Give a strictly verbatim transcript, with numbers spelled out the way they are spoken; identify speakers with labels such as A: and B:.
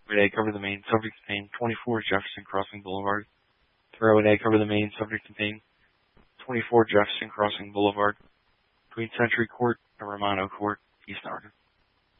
A: Road A, cover the main, subject to pain, twenty-four Jefferson Crossing Boulevard. Road A, cover the main, subject to pain, twenty-four Jefferson Crossing Boulevard. Between Century Court and Romano Court, East Oregon.